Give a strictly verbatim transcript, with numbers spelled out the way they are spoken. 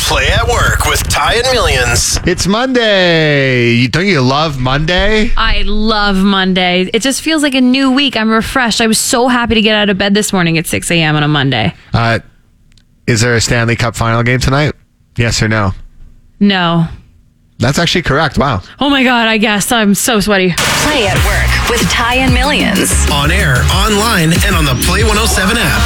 Play at Work with Ty and Millions. It's Monday. Don't you love Monday? I love Monday. It just feels like a new week. I'm refreshed. I was so happy to get out of bed this morning at six a.m. on a Monday. Uh, is there a Stanley Cup final game tonight? Yes or no? No. That's actually correct. Wow. Oh my God, I guess. I'm so sweaty. Play at Work with Ty and Millions. On air, online, and on the Play one oh seven app.